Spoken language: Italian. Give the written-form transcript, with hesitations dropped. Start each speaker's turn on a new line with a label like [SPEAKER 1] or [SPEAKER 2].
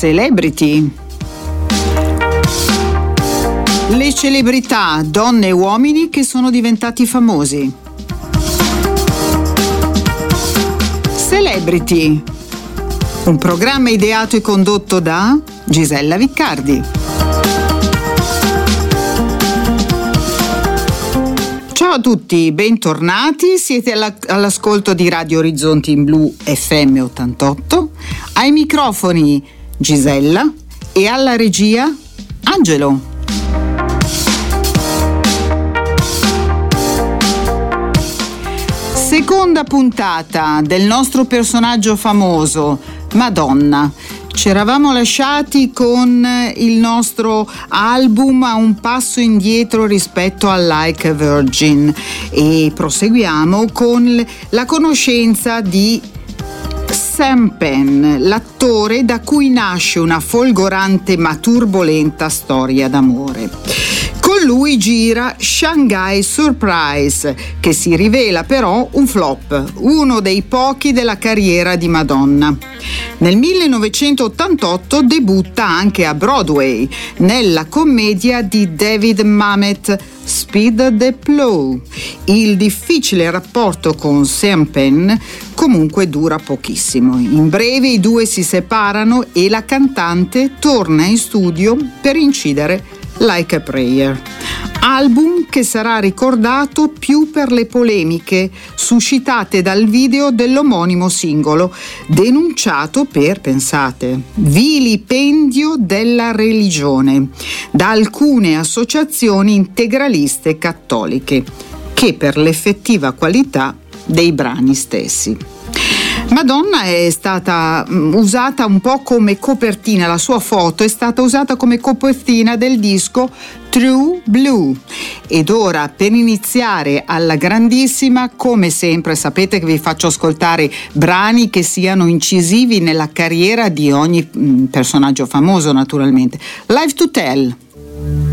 [SPEAKER 1] Celebrity. Le celebrità, donne e uomini che sono diventati famosi. Celebrity, un programma ideato e condotto da Gisella Viccardi. Ciao a tutti, bentornati, siete all'ascolto di Radio Orizzonti in Blu FM 88, ai microfoni Gisella e alla regia Angelo. Seconda puntata del nostro personaggio famoso, Madonna. Ci eravamo lasciati con il nostro album a un passo indietro rispetto a Like a Virgin e proseguiamo con la conoscenza di Sean Penn, l'attore da cui nasce una folgorante ma turbolenta storia d'amore. Con lui gira Shanghai Surprise, che si rivela però un flop, uno dei pochi della carriera di Madonna. Nel 1988 debutta anche a Broadway, nella commedia di David Mamet, Speed the Plow. Il difficile rapporto con Sean Penn comunque dura pochissimo. In breve i due si separano e la cantante torna in studio per incidere Like a Prayer, album che sarà ricordato più per le polemiche suscitate dal video dell'omonimo singolo, denunciato per, pensate, vilipendio della religione da alcune associazioni integraliste cattoliche, che per l'effettiva qualità dei brani stessi. Madonna è stata usata un po' come copertina, la sua foto è stata usata come copertina del disco True Blue. Ed ora, per iniziare alla grandissima, come sempre sapete che vi faccio ascoltare brani che siano incisivi nella carriera di ogni personaggio famoso, naturalmente. Live to Tell.